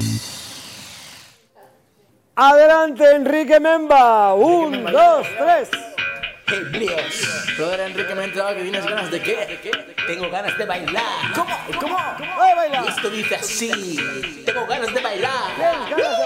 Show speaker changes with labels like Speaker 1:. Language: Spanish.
Speaker 1: Adelante, Enrique Memba. 1, 2, 3.
Speaker 2: Hey, Blios. Brother Enrique me ha enterado que tienes ganas de qué. Tengo ganas de bailar. ¿Cómo?
Speaker 1: ¡Ay, baila!
Speaker 2: Y esto dice así. Tengo ganas de bailar.
Speaker 1: ¿Tienes ganas